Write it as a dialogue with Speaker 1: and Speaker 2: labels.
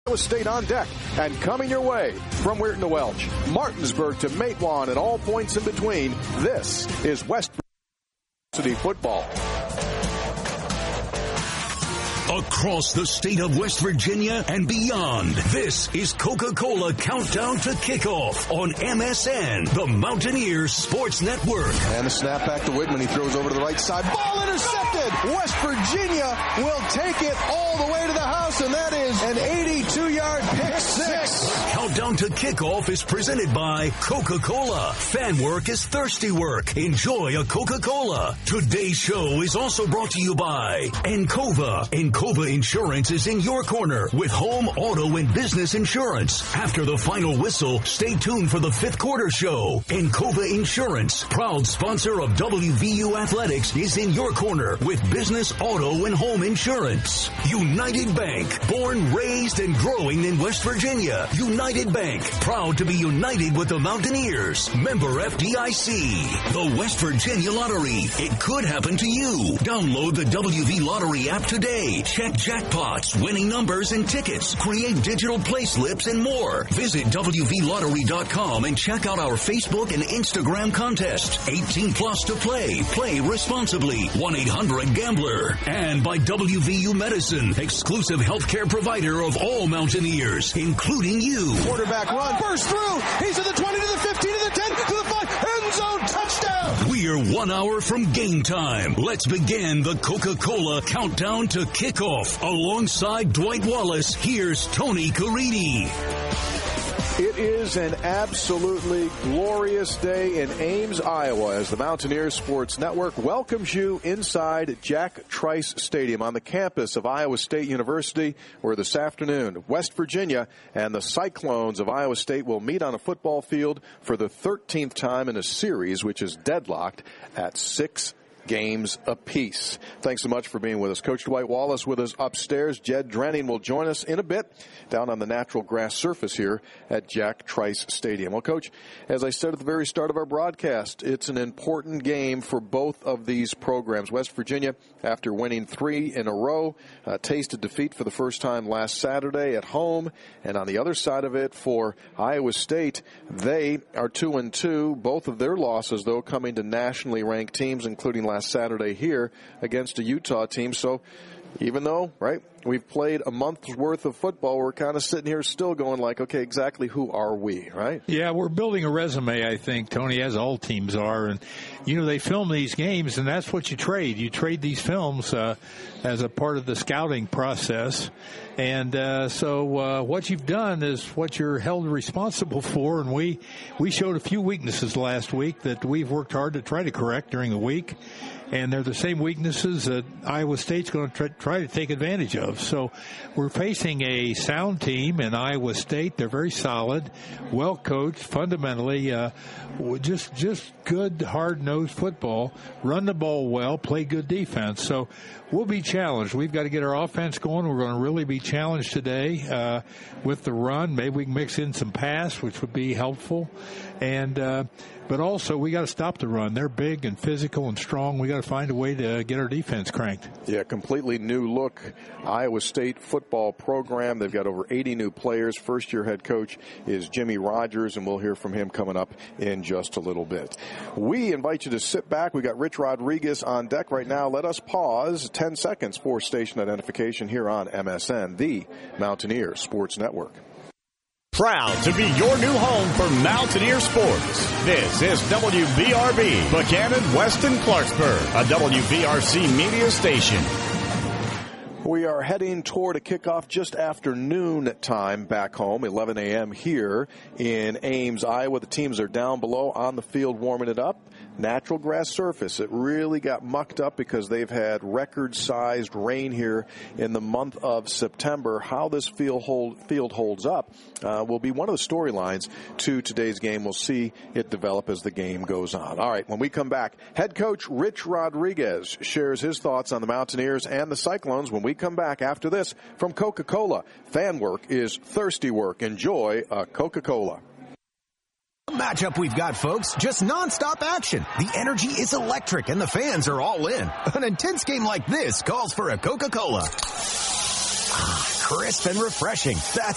Speaker 1: Iowa State on deck and coming your way from Weirton to Welch, Martinsburg to Matewan, and all points in between. This is West Virginia football.
Speaker 2: Across the state of West Virginia and beyond, this is Coca-Cola Countdown to Kickoff on MSN, the Mountaineers Sports Network.
Speaker 3: And the snap back to Whitman. He throws over to the right side. Ball intercepted. West Virginia will take it all the way to the house, and that is an 82-yard pick six.
Speaker 2: Countdown to Kickoff is presented by Coca-Cola. Fan work is thirsty work. Enjoy a Coca-Cola. Today's show is also brought to you by Encova. Encova Insurance is in your corner with home, auto, and business insurance. After the final whistle, stay tuned for the fifth quarter show. Encova Insurance, proud sponsor of WVU Athletics, is in your corner with business, auto, and home insurance. United Bank, born, raised, and growing in West Virginia. United Bank, proud to be united with the Mountaineers. Member FDIC. The West Virginia Lottery. It could happen to you. Download the WV Lottery app today. Check jackpots, winning numbers, and tickets. Create digital play slips and more. Visit WVLottery.com and check out our Facebook and Instagram contest. 18 plus to play. Play responsibly. 1-800-GAMBLER. And by WVU Medicine, exclusive healthcare provider of all Mountaineers, including you.
Speaker 3: Quarterback run. Burst through. He's to the 20, to the 15, to the 10, to the 5. End zone touchdown.
Speaker 2: We're 1 hour from game time. Let's begin the Coca-Cola Countdown to Kickoff. Alongside Dwight Wallace, here's Tony Caridi.
Speaker 1: It is an absolutely glorious day in Ames, Iowa, as the Mountaineers Sports Network welcomes you inside Jack Trice Stadium on the campus of Iowa State University, where this afternoon West Virginia and the Cyclones of Iowa State will meet on a football field for the 13th time in a series which is deadlocked at 6 games apiece. Thanks so much for being with us. Coach Dwight Wallace with us upstairs. Jed Drenning will join us in a bit down on the natural grass surface here at Jack Trice Stadium. Well, Coach, as I said at the very start of our broadcast, it's an important game for both of these programs. West Virginia, after winning 3 in a row, tasted defeat for the first time last Saturday at home. And on the other side of it, for Iowa State, they are 2-2. Both of their losses, though, coming to nationally ranked teams, including last Saturday here against a Utah team. So even though, right, we've played a month's worth of football, we're kind of sitting here still going like, okay, exactly who are we, right?
Speaker 4: Yeah, we're building a resume, I think, Tony, as all teams are. And, you know, they film these games, and that's what you trade. You trade these films as a part of the scouting process. And so what you've done is what you're held responsible for. And we showed a few weaknesses last week that we've worked hard to try to correct during the week. And they're the same weaknesses that Iowa State's going to try to take advantage of. So we're facing a sound team in Iowa State. They're very solid, well coached, fundamentally, just good, hard-nosed football, run the ball well, play good defense. So we'll be challenged. We've got to get our offense going. We're going to really be challenged today with the run. Maybe we can mix in some pass, which would be helpful. And but also, we got to stop the run. They're big and physical and strong. We got to find a way to get our defense cranked.
Speaker 1: Yeah, completely new look Iowa State football program. They've got over 80 new players. First-year head coach is Jimmy Rogers, and we'll hear from him coming up in just a little bit. We invite you to sit back. We got Rich Rodriguez on deck right now. Let us pause 10 seconds for station identification here on MSN, the Mountaineers Sports Network.
Speaker 5: Proud to be your new home for Mountaineer sports. This is WVRB, Buchanan, Weston, Clarksburg, a WVRC media station.
Speaker 1: We are heading toward a kickoff just after noon time back home, 11 a.m. here in Ames, Iowa. The teams are down below on the field warming it up. Natural grass surface. It really got mucked up because they've had record-sized rain here in the month of September. How this field holds up will be one of the storylines to today's game. We'll see it develop as the game goes on. All right, when we come back, head coach Rich Rodriguez shares his thoughts on the Mountaineers and the Cyclones when we come back after this from Coca-Cola. Fan work is thirsty work. Enjoy a Coca-Cola.
Speaker 6: Matchup we've got, folks. Just nonstop action. The energy is electric and the fans are all in. An intense game like this calls for a Coca-Cola. Crisp and refreshing. That's